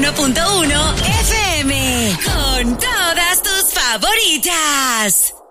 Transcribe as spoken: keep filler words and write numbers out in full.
uno punto uno F M. Con todas tus favoritas.